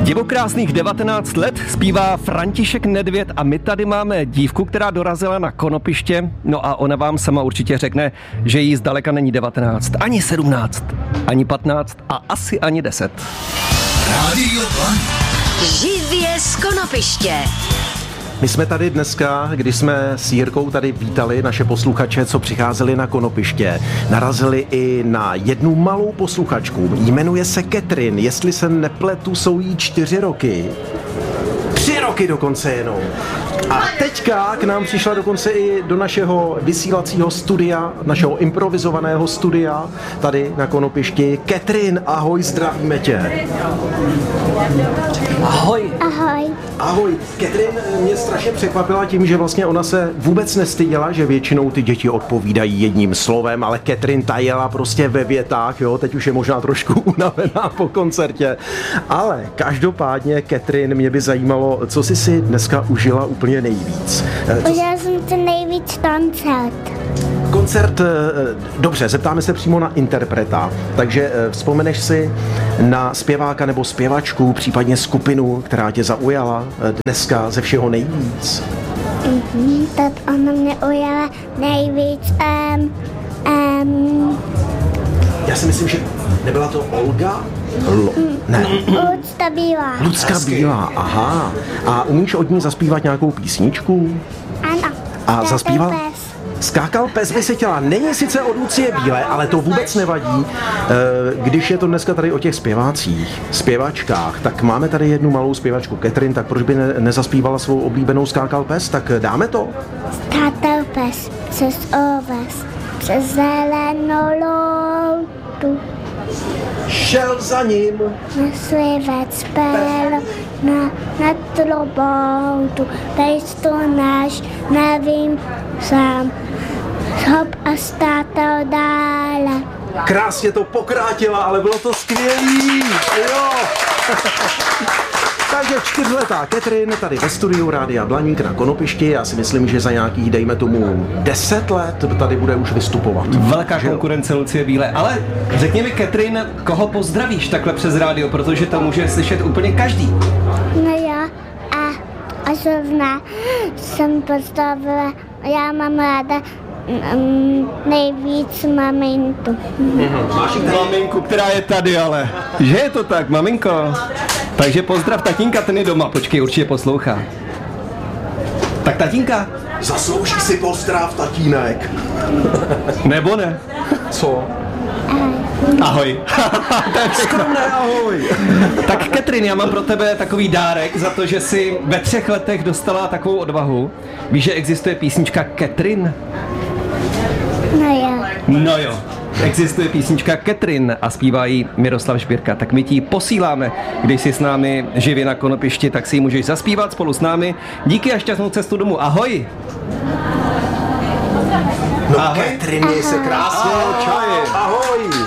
Divokrásných 19 let zpívá František Nedvěd a my tady máme dívku, která dorazila na konopiště, no a ona vám sama určitě řekne, že jí zdaleka není 19, ani 17, ani 15 a asi ani 10. Rádio Blaník. Živě z konopiště. My jsme tady dneska, když jsme s Jirkou tady vítali naše posluchače, co přicházeli na konopiště, narazili i na jednu malou posluchačku. Jmenuje se Catherine, jestli se nepletu, jsou jí 4 roky. 3 roky dokonce jenom. A teďka k nám přišla dokonce i do našeho vysílacího studia, našeho improvizovaného studia, tady na konopišti. Catherine, ahoj, zdravíme tě. Ahoj. Ahoj. Ahoj. Catherine mě strašně překvapila tím, že vlastně ona se vůbec nestyděla, že většinou ty děti odpovídají jedním slovem, ale Catherine ta jela prostě ve větách, jo, teď už je možná trošku unavená po koncertě. Ale každopádně, Catherine, mě by zajímalo, co jsi si dneska užila úplně nejvíc. Užila jsem si nejvíc Koncert, dobře, zeptáme se přímo na interpreta, takže vzpomeneš si na zpěváka nebo zpěvačku, případně skupinu, která tě zaujala dneska ze všeho nejvíc? Tak ona mě ujala nejvíc. Já si myslím, že nebyla to Olga? Ne. Lucka Bílá, aha. A umíš od ní zaspívat nějakou písničku? Ano. A zaspíval? Skákal pes by se těla. Není sice od Lucie Bílé, ale to vůbec nevadí. Když je to dneska tady o těch zpěvácích, zpěvačkách, tak máme tady jednu malou zpěvačku Catherine, tak proč by nezaspívala svou oblíbenou Skákal pes? Tak dáme to? Skákal pes přes oves, přes zelenou loutu. Šel za ním. Myslivec pel na troboutu, pes to náš, nevím sám, hop a státal dále. Krásně to pokrátila, ale bylo to skvělý, jo. Takže 4letá Catherine tady ve studiu Rádia Blaník na konopišti. Já si myslím, že za nějakých, dejme tomu, 10 let tady bude už vystupovat. Velká konkurence Lucie Bílé, ale řekni mi, Catherine, koho pozdravíš takhle přes rádio, protože to může slyšet úplně každý. No jo, a zrovna jsem postavila, já mám ráda nejvíc maminku. Máš maminku, která je tady, ale že je to tak, maminko? Takže pozdrav tatínka, ten je doma, počkej, určitě poslouchá. Tak tatínka? Zaslouží si pozdrav, tatínek. Nebo ne? Co? Ahoj. Skromné ahoj. Tak Catherine, já mám pro tebe takový dárek za to, že jsi ve 3 letech dostala takovou odvahu. Víš, že existuje písnička Catherine? No jo. Existuje písnička Catherine a zpívá ji Miroslav Žbírka. Tak my ti posíláme, když jsi s námi živě na konopišti, tak si ji můžeš zaspívat spolu s námi. Díky a šťastnou cestu domů. Ahoj. No, ahoj. Catherine, měj se krásně. Ahoj. Ahoj.